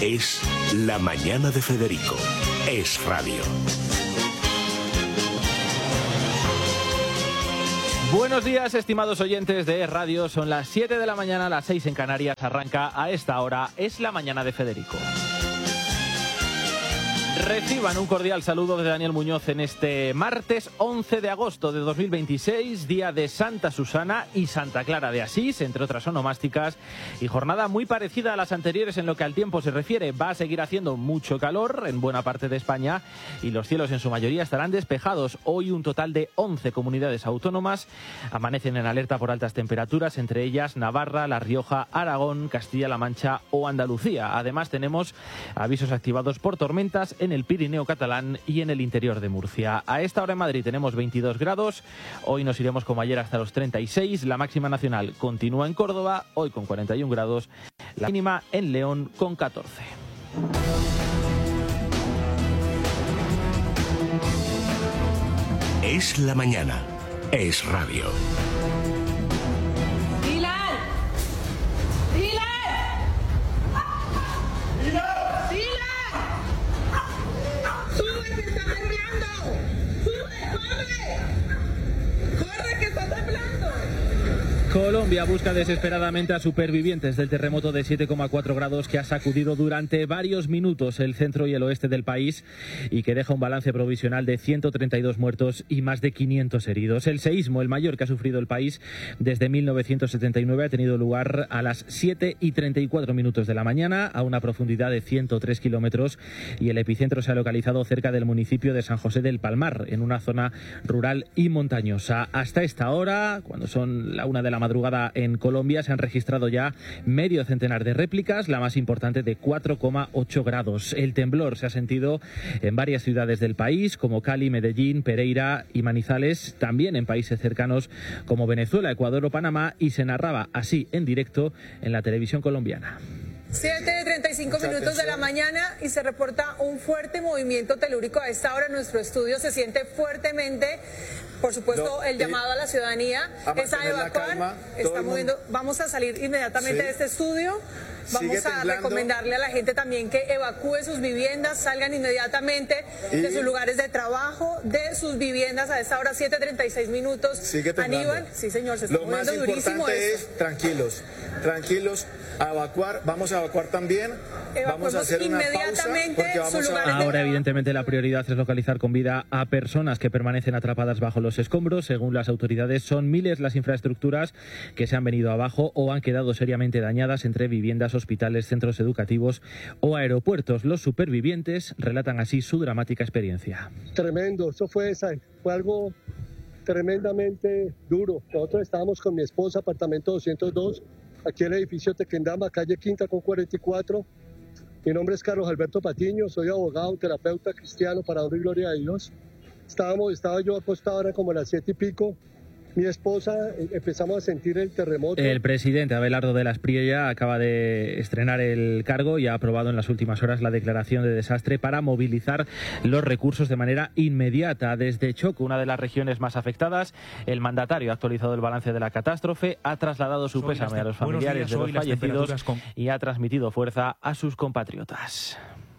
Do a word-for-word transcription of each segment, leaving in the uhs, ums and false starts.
Es La Mañana de Federico. Es radio. Buenos días, estimados oyentes de Es Radio. Son las siete de la mañana, las seis en Canarias. Arranca a esta hora Es La Mañana de Federico. Reciban un cordial saludo de Daniel Muñoz en este martes once de agosto de dos mil veintiséis, día de Santa Susana y Santa Clara de Asís, entre otras onomásticas, y jornada muy parecida a las anteriores en lo que al tiempo se refiere. Va a seguir haciendo mucho calor en buena parte de España y los cielos en su mayoría estarán despejados. Hoy un total de once comunidades autónomas amanecen en alerta por altas temperaturas, entre ellas Navarra, La Rioja, Aragón, Castilla-La Mancha o Andalucía. Además tenemos avisos activados por tormentas en el Pirineo catalán y en el interior de Murcia. A esta hora en Madrid tenemos veintidós grados, hoy nos iremos como ayer hasta los treinta y seis, la máxima nacional continúa en Córdoba, hoy con cuarenta y un grados, la mínima en León con catorce. Es la mañana, es radio. Colombia busca desesperadamente a supervivientes del terremoto de siete coma cuatro grados que ha sacudido durante varios minutos el centro y el oeste del país y que deja un balance provisional de ciento treinta y dos muertos y más de quinientos heridos. El seísmo, el mayor que ha sufrido el país desde mil novecientos setenta y nueve, ha tenido lugar a las siete y treinta y cuatro minutos de la mañana a una profundidad de ciento tres kilómetros y el epicentro se ha localizado cerca del municipio de San José del Palmar, en una zona rural y montañosa. Hasta esta hora, cuando son la una de la madrugada en Colombia, se han registrado ya medio centenar de réplicas, la más importante de cuatro coma ocho grados. El temblor se ha sentido en varias ciudades del país, como Cali, Medellín, Pereira y Manizales, también en países cercanos como Venezuela, Ecuador o Panamá, y se narraba así en directo en la televisión colombiana. siete de treinta y cinco minutos de la mañana y se reporta un fuerte movimiento telúrico. A esta hora en nuestro estudio se siente fuertemente, por supuesto, no, el llamado a la ciudadanía es a evacuar. Calma, está moviendo. Vamos a salir inmediatamente sí. de este estudio. Vamos a recomendarle a la gente también que evacúe sus viviendas, salgan inmediatamente y de sus lugares de trabajo, de sus viviendas a esta hora, siete treinta y seis minutos. Sigue temblando. Aníbal, sí señor, se está Lo moviendo más durísimo importante esto. es tranquilos, tranquilos, a evacuar, vamos a evacuar también. Vamos a hacer una pausa porque vamos a... Ahora evidentemente la prioridad es localizar con vida a personas que permanecen atrapadas bajo los escombros. Según las autoridades, son miles las infraestructuras que se han venido abajo o han quedado seriamente dañadas, entre viviendas, hospitales, centros educativos o aeropuertos. Los supervivientes relatan así su dramática experiencia. Tremendo, eso fue, fue algo tremendamente duro. Nosotros estábamos con mi esposa, apartamento doscientos dos, aquí en el edificio Tequendama, calle Quinta con cuarenta y cuatro. Mi nombre es Carlos Alberto Patiño, soy abogado, terapeuta cristiano, para honra y gloria de Dios. Estábamos, estaba yo acostado, ahora como a las siete y pico. Mi esposa, empezamos a sentir el terremoto. El presidente Abelardo de la Espriella acaba de estrenar el cargo y ha aprobado en las últimas horas la declaración de desastre para movilizar los recursos de manera inmediata. Desde Choco, una de las regiones más afectadas, el mandatario ha actualizado el balance de la catástrofe, ha trasladado su pésame a los familiares de los fallecidos con... y ha transmitido fuerza a sus compatriotas.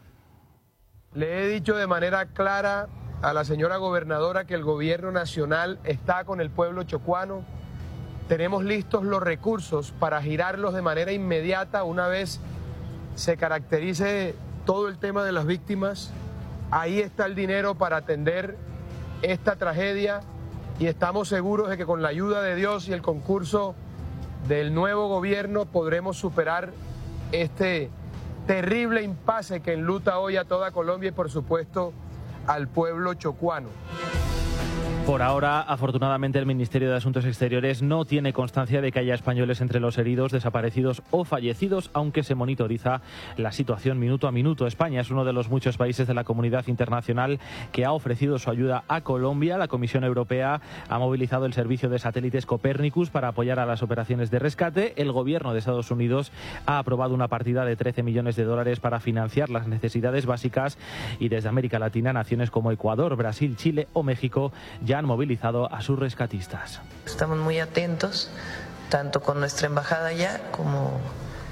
Le he dicho de manera clara a la señora gobernadora que el gobierno nacional está con el pueblo chocuano. Tenemos listos los recursos para girarlos de manera inmediata una vez se caracterice todo el tema de las víctimas. Ahí está el dinero para atender esta tragedia y estamos seguros de que con la ayuda de Dios y el concurso del nuevo gobierno podremos superar este terrible impasse que enluta hoy a toda Colombia y por supuesto al pueblo chocuano. Por ahora, afortunadamente, el Ministerio de Asuntos Exteriores no tiene constancia de que haya españoles entre los heridos, desaparecidos o fallecidos, aunque se monitoriza la situación minuto a minuto. España es uno de los muchos países de la comunidad internacional que ha ofrecido su ayuda a Colombia. La Comisión Europea ha movilizado el servicio de satélites Copernicus para apoyar a las operaciones de rescate. El gobierno de Estados Unidos ha aprobado una partida de trece millones de dólares para financiar las necesidades básicas y desde América Latina, naciones como Ecuador, Brasil, Chile o México ya han movilizado a sus rescatistas. Estamos muy atentos, tanto con nuestra embajada allá como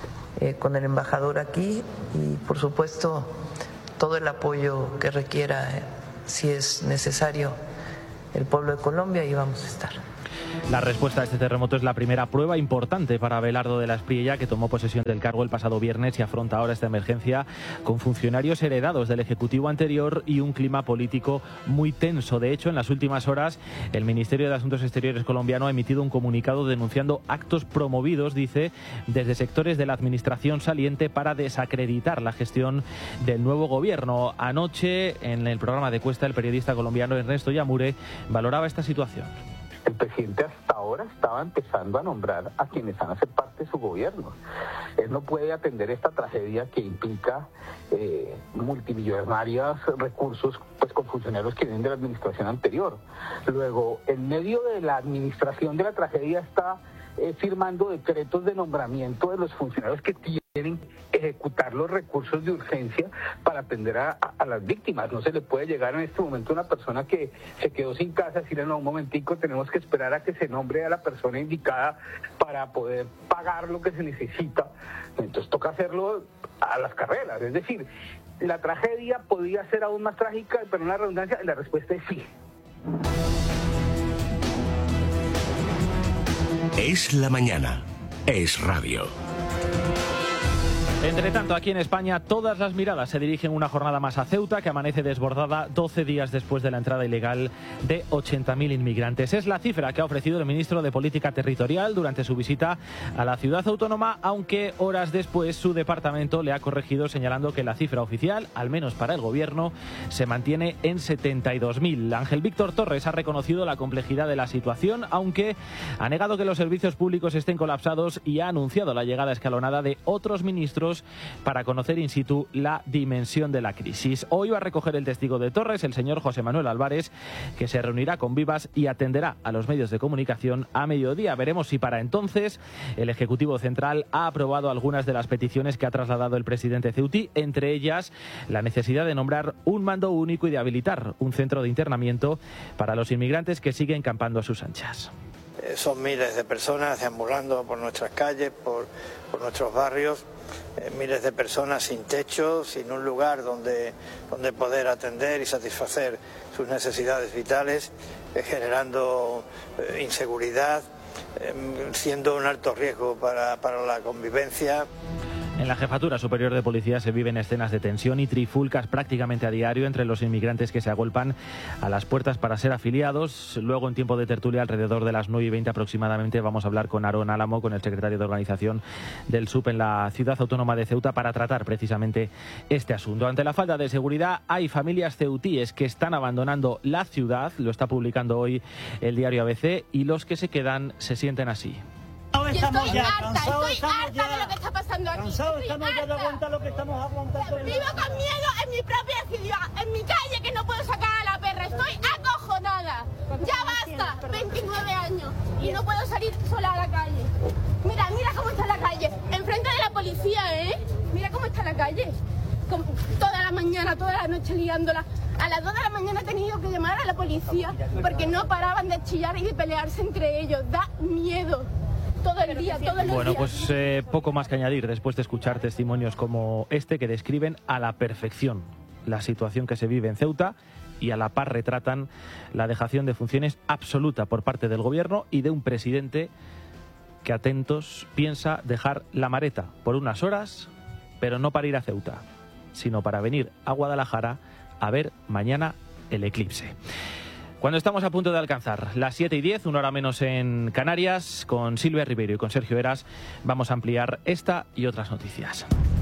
eh, con el embajador aquí y, por supuesto, todo el apoyo que requiera, eh, si es necesario, el pueblo de Colombia, y vamos a estar. La respuesta a este terremoto es la primera prueba importante para Abelardo de la Espriella, que tomó posesión del cargo el pasado viernes y afronta ahora esta emergencia con funcionarios heredados del Ejecutivo anterior y un clima político muy tenso. De hecho, en las últimas horas, el Ministerio de Asuntos Exteriores colombiano ha emitido un comunicado denunciando actos promovidos, dice, desde sectores de la administración saliente para desacreditar la gestión del nuevo gobierno. Anoche, en el programa de Cuesta, el periodista colombiano Ernesto Yamure valoraba esta situación. El presidente hasta ahora estaba empezando a nombrar a quienes van a ser parte de su gobierno. Él no puede atender esta tragedia que implica eh, multimillonarios recursos pues con funcionarios que vienen de la administración anterior. Luego, en medio de la administración de la tragedia está eh, firmando decretos de nombramiento de los funcionarios que tienen que ejecutar los recursos de urgencia para atender a, a, a las víctimas. No se le puede llegar en este momento a una persona que se quedó sin casa, decirle, no, un momentico, tenemos que esperar a que se nombre a la persona indicada para poder pagar lo que se necesita. Entonces toca hacerlo a las carreras. Es decir, la tragedia podía ser aún más trágica, pero una redundancia, la respuesta es sí. Es la mañana. Es radio. Entre tanto, aquí en España, todas las miradas se dirigen una jornada más a Ceuta, que amanece desbordada doce días después de la entrada ilegal de ochenta mil inmigrantes. Es la cifra que ha ofrecido el ministro de Política Territorial durante su visita a la ciudad autónoma, aunque horas después su departamento le ha corregido señalando que la cifra oficial, al menos para el gobierno, se mantiene en setenta y dos mil. Ángel Víctor Torres ha reconocido la complejidad de la situación, aunque ha negado que los servicios públicos estén colapsados y ha anunciado la llegada escalonada de otros ministros para conocer in situ la dimensión de la crisis. Hoy va a recoger el testigo de Torres, el señor José Manuel Álvarez, que se reunirá con Vivas y atenderá a los medios de comunicación a mediodía. Veremos si para entonces el Ejecutivo Central ha aprobado algunas de las peticiones que ha trasladado el presidente ceutí, entre ellas la necesidad de nombrar un mando único y de habilitar un centro de internamiento para los inmigrantes que siguen campando a sus anchas. Son miles de personas deambulando por nuestras calles, por, por nuestros barrios, eh, miles de personas sin techo, sin un lugar donde, donde poder atender y satisfacer sus necesidades vitales, eh, generando eh, inseguridad, eh, siendo un alto riesgo para, para la convivencia. En la Jefatura Superior de Policía se viven escenas de tensión y trifulcas prácticamente a diario entre los inmigrantes que se agolpan a las puertas para ser afiliados. Luego, en tiempo de tertulia, alrededor de las nueve y veinte aproximadamente, vamos a hablar con Aarón Álamo, con el secretario de organización del S U P en la ciudad autónoma de Ceuta, para tratar precisamente este asunto. Ante la falta de seguridad, hay familias ceutíes que están abandonando la ciudad, lo está publicando hoy el diario A B C, y los que se quedan se sienten así. Y estoy harta, estoy harta de lo que está pasando aquí. Cansado estamos ya de aguantar lo que estamos aguantando. Vivo con miedo en mi propia ciudad, en mi calle, que no puedo sacar a la perra. Estoy acojonada. Ya basta, veintinueve años y no puedo salir sola a la calle. Mira, mira cómo está la calle, enfrente de la policía, ¿eh? Mira cómo está la calle. Como toda la mañana, toda la noche liándola. A las dos de la mañana he tenido que llamar a la policía porque no paraban de chillar y de pelearse entre ellos. Da miedo. Todo el día, todo el día. Bueno, pues eh, poco más que añadir después de escuchar testimonios como este, que describen a la perfección la situación que se vive en Ceuta y a la par retratan la dejación de funciones absoluta por parte del gobierno y de un presidente que, atentos, piensa dejar la Mareta por unas horas, pero no para ir a Ceuta, sino para venir a Guadalajara a ver mañana el eclipse. Cuando estamos a punto de alcanzar las siete y diez, una hora menos en Canarias, con Silvia Ribeiro y con Sergio Eras, vamos a ampliar esta y otras noticias.